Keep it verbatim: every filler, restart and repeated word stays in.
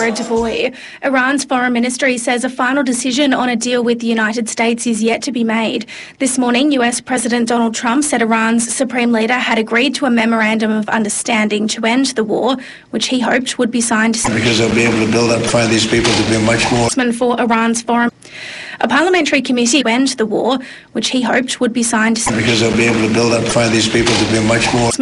for a devoy. Iran's foreign ministry says a final decision on a deal with the United States is yet to be made. This morning, U S President Donald Trump said Iran's supreme leader had agreed to a memorandum of understanding to end the war, which he hoped would be signed. Because they'll be able to build up, find these people to be much more. For Iran's foreign, a parliamentary committee to end the war, which he hoped would be signed. Because they'll be able to build up, find these people to be much more.